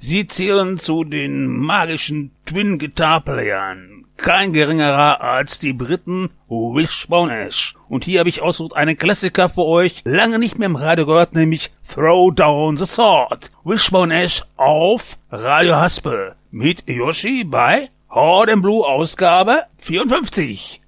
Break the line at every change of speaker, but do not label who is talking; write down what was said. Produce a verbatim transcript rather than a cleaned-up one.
Sie zählen zu den magischen Twin-Guitar-Playern. Kein geringerer als die Briten Wishbone Ash. Und hier habe ich ausgesucht einen Klassiker für euch, lange nicht mehr im Radio gehört, nämlich Throw Down the Sword. Wishbone Ash auf Radio Haspel mit Yoshi bei Horde and Blue Ausgabe vierundfünfzig.